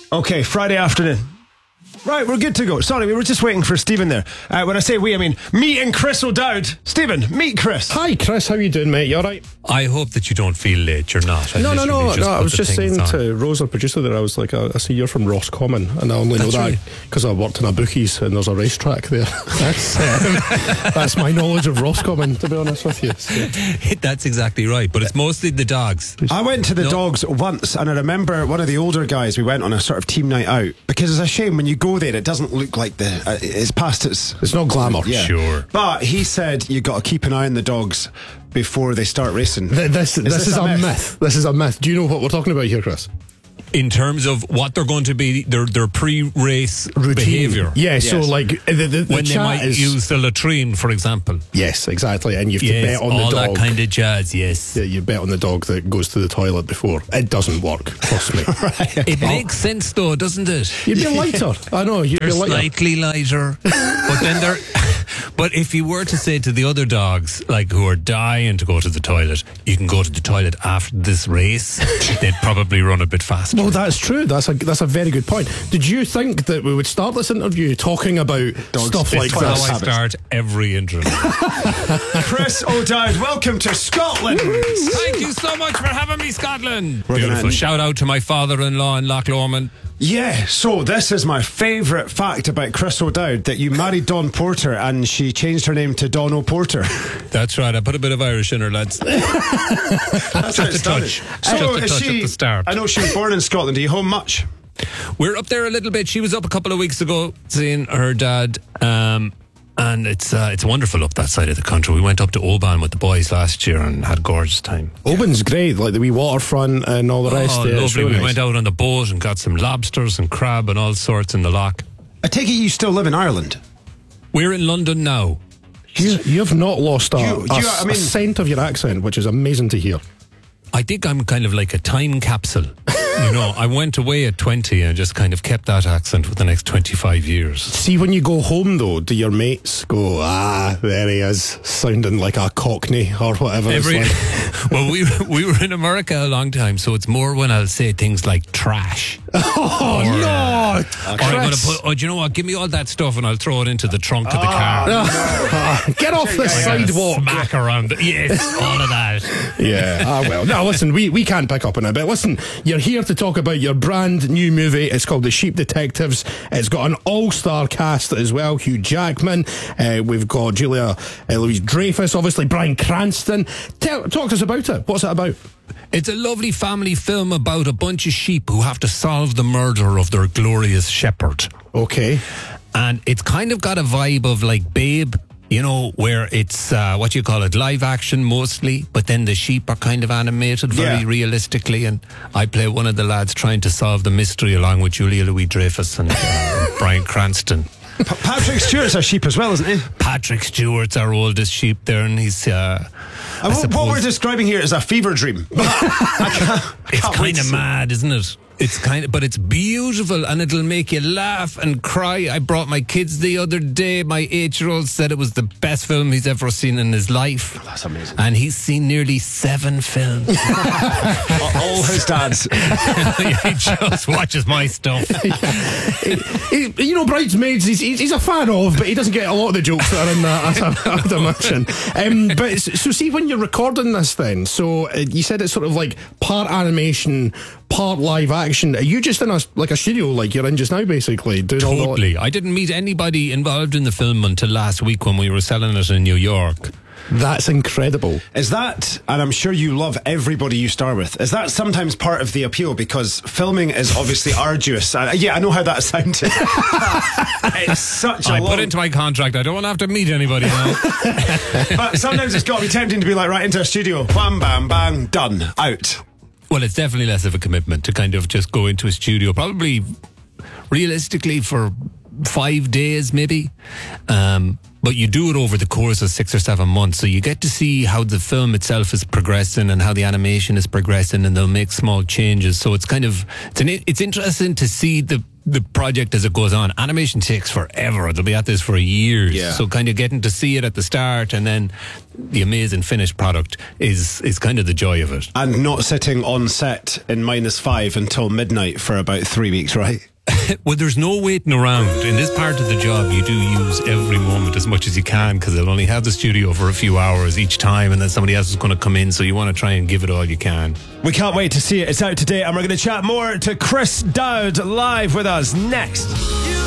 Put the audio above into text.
Okay, Friday afternoon. Right, we're good to go. Sorry, we were just waiting for Stephen there. When I say we, I mean me and Chris O'Dowd. Stephen, meet Chris. Hi, Chris. How you doing, mate? You all right? I hope that you don't feel late. You're not. No. I was just saying to Rose, our producer there, I was like, I see you're from Roscommon, and I only know that because I worked in a bookies and there's a racetrack there. That's my knowledge of Roscommon, to be honest with you. So. That's exactly right, but it's mostly the dogs. I went to the dogs once, and I remember one of the older guys, we went on a sort of team night out, because it's a shame when you go there, it doesn't look like it's past it's not glamour. Yeah. Sure. But he said you got to keep an eye on the dogs before they start racing. This is a myth. This is a myth. Do you know what we're talking about here, Chris? In terms of what they're going to be, their pre-race behaviour. Yeah, yes. So like the when they might use the latrine, for example. Yes, exactly. And you have to bet on the dog. All that kind of jazz, yes. Yeah, you bet on the dog that goes to the toilet before. It doesn't work, trust me. Right, okay. It makes sense though, doesn't it? You'd be lighter. I know, you'd be lighter. Slightly lighter. But then they're... But if you were to say to the other dogs, like who are dying to go to the toilet, you can go to the toilet after this race, they'd probably run a bit faster. Well, that's true. That's a very good point. Did you think that we would start this interview talking about stuff like this? That's how I start every interview. Chris O'Dowd, welcome to Scotland. Thank you so much for having me, Scotland. Beautiful. Shout out to my father-in-law in Loch Lomond. Yeah, so this is my favourite fact about Chris O'Dowd, that you married Dawn Porter and she changed her name to Dawn O'Porter. That's right, I put a bit of Irish in her, lads. That's just a touch. So just a touch at the start. I know she was born in Scotland. Are you home much? We're up there a little bit. She was up a couple of weeks ago seeing her dad. And it's wonderful up that side of the country. We went up to Oban with the boys last year and had a gorgeous time. Oban's great, like the wee waterfront and all the rest. Oh, lovely. We went out on the boat and got some lobsters and crab and all sorts in the loch. I take it you still live in Ireland? We're in London now. You have not lost a scent of your accent, which is amazing to hear. I think I'm kind of like a time capsule. You know, I went away at 20 and just kind of kept that accent for the next 25 years. See, when you go home, though, do your mates go, there he is, sounding like a Cockney or whatever it's like? Well, we were in America a long time, so it's more when I'll say things like trash. Oh, no! Or I'm going to put, do you know what, give me all that stuff and I'll throw it into the trunk of the car. Get off the sidewalk. Smack around. Yes, all of that. Yeah, well. No, listen, we can't pick up on it, but listen, you're here to talk about your brand new movie. It's called The Sheep Detectives. It's got an all-star cast as well. Hugh Jackman, we've got Julia Louis-Dreyfus, obviously Bryan Cranston. Talk to us about it. What's it about? It's a lovely family film about a bunch of sheep who have to solve the murder of their glorious shepherd. Okay. And it's kind of got a vibe of like Babe, you know, where it's, what you call it, live action mostly, but then the sheep are kind of animated very realistically, and I play one of the lads trying to solve the mystery along with Julia Louis-Dreyfus and Bryan Cranston. Patrick Stewart's a sheep as well, isn't he? Patrick Stewart's our oldest sheep there, and he's... what we're describing here is a fever dream. It's kind of mad, isn't it? It's but it's beautiful and it'll make you laugh and cry. I brought my kids the other day. My 8-year-old said it was the best film he's ever seen in his life. That's amazing. And he's seen nearly 7 films. All his dads. He just watches my stuff. You know, Bridesmaids, he's a fan of, but he doesn't get a lot of the jokes that are in that, I'd imagine. But so see, when you're recording this then, so you said it's sort of like part animation, part live action. Are you just in a studio like you're in just now, basically? Doing totally. I didn't meet anybody involved in the film until last week when we were selling it in New York. That's incredible. Is that, and I'm sure you love everybody you star with, is that sometimes part of the appeal? Because filming is obviously arduous. Yeah, I know how that sounded. It's such a I put into my contract, I don't want to have to meet anybody now. But sometimes it's got to be tempting to be like, right into a studio, wham, bam, bang, done, out. Well, it's definitely less of a commitment to kind of just go into a studio, probably realistically for 5 days maybe. But you do it over the course of 6 or 7 months, so you get to see how the film itself is progressing and how the animation is progressing, and they'll make small changes. So it's kind of it's interesting to see the the project as it goes on. Animation takes forever. They'll be at this for years. Yeah. So kind of getting to see it at the start and then the amazing finished product is kind of the joy of it. And not sitting on set in -5 until midnight for about 3 weeks, right? Well, there's no waiting around. In this part of the job, you do use every moment as much as you can because they'll only have the studio for a few hours each time and then somebody else is going to come in, so you want to try and give it all you can. We can't wait to see it. It's out today and we're going to chat more to Chris Dowd live with us next.